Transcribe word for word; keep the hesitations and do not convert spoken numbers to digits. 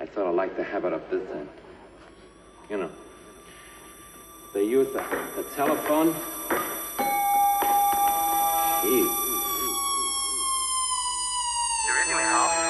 I sort of like the habit of this end. You know, they use the, the telephone. Jeez. There is no help.